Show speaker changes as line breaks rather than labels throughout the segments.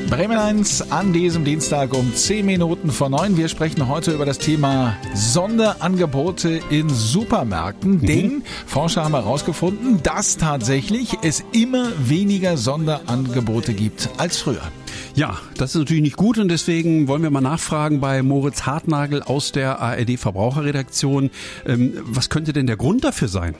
Bremen 1 an diesem Dienstag um 10 Minuten vor 9. Wir sprechen heute über das Thema Sonderangebote in Supermärkten. Denn Forscher haben herausgefunden, dass tatsächlich es immer weniger Sonderangebote gibt als früher.
Ja, das ist natürlich nicht gut und deswegen wollen wir mal nachfragen bei Moritz Hartnagel aus der ARD Verbraucherredaktion. Was könnte denn der Grund dafür sein?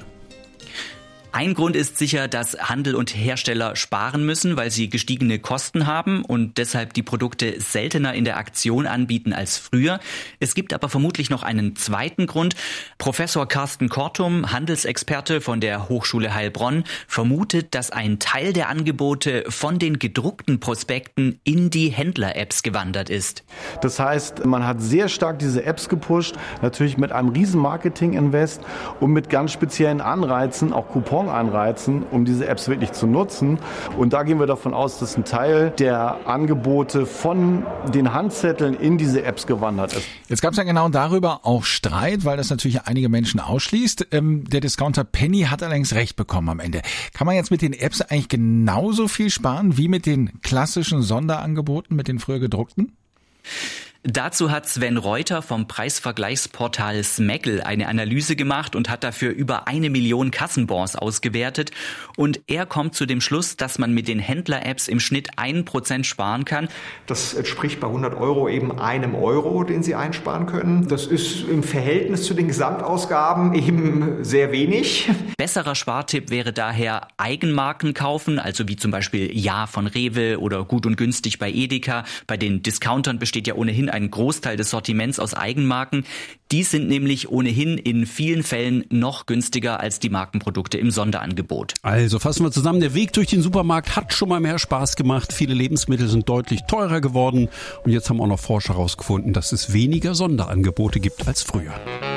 Ein Grund ist sicher, dass Handel und Hersteller sparen müssen, weil sie gestiegene Kosten haben und deshalb die Produkte seltener in der Aktion anbieten als früher. Es gibt aber vermutlich noch einen zweiten Grund. Professor Carsten Kortum, Handelsexperte von der Hochschule Heilbronn, vermutet, dass ein Teil der Angebote von den gedruckten Prospekten in die Händler-Apps gewandert ist.
Das heißt, man hat sehr stark diese Apps gepusht, natürlich mit einem riesen Marketing-Invest und mit ganz speziellen Anreizen, auch Coupons anreizen, um diese Apps wirklich zu nutzen. Und da gehen wir davon aus, dass ein Teil der Angebote von den Handzetteln in diese Apps gewandert ist.
Jetzt gab es ja genau darüber auch Streit, weil das natürlich einige Menschen ausschließt. Der Discounter Penny hat allerdings recht bekommen am Ende. Kann man jetzt mit den Apps eigentlich genauso viel sparen wie mit den klassischen Sonderangeboten, mit den früher gedruckten?
Dazu hat Sven Reuter vom Preisvergleichsportal Smaggle eine Analyse gemacht und hat dafür über 1 Million Kassenbons ausgewertet. Und er kommt zu dem Schluss, dass man mit den Händler-Apps im Schnitt 1% sparen kann.
Das entspricht bei 100 Euro eben einem Euro, den Sie einsparen können. Das ist im Verhältnis zu den Gesamtausgaben eben sehr wenig.
Besserer Spartipp wäre daher Eigenmarken kaufen, also wie zum Beispiel Ja von Rewe oder Gut und Günstig bei Edeka. Bei den Discountern besteht ja ohnehin ein Großteil des Sortiments aus Eigenmarken. Die sind nämlich ohnehin in vielen Fällen noch günstiger als die Markenprodukte im Sonderangebot.
Also fassen wir zusammen, der Weg durch den Supermarkt hat schon mal mehr Spaß gemacht. Viele Lebensmittel sind deutlich teurer geworden. Und jetzt haben auch noch Forscher herausgefunden, dass es weniger Sonderangebote gibt als früher.